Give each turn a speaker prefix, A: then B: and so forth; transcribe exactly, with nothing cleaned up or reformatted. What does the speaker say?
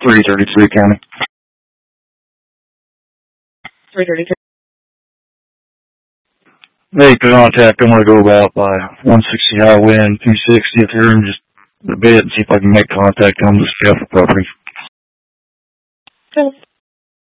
A: three thirty-three County.
B: three thirty-three.
A: Make contact. I'm going to go about by one sixty highway and two sixtieth here in just a bit and see if I can make contact on this Jeff property.
B: Okay.